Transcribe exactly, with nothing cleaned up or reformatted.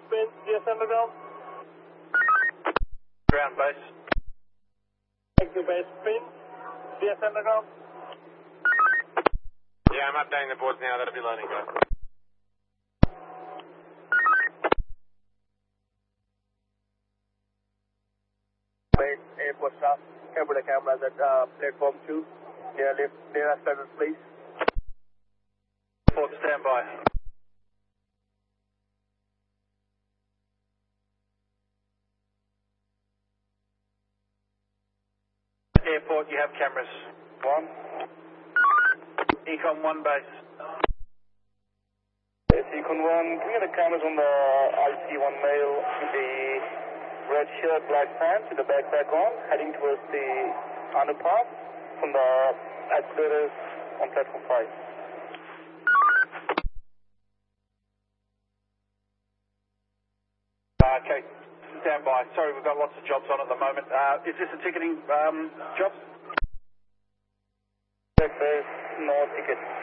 spin, C S underground. Ground base. Taxi base spin, C S underground. Yeah, I'm updating the boards now, that'll be loading, guys. Base, airport staff, camera cameras at uh, platform two. Near lift, near us, please. Port standby. Airport, you have cameras. One. Econ one base. Yes, Econ one, give me the cameras on the I C one male, the red shirt, black pants with the backpack on, heading towards the underpass from the accelerators on platform five. Okay, stand by. Sorry, we've got lots of jobs on at the moment. Uh, is this a ticketing um, job? Check base, no ticket.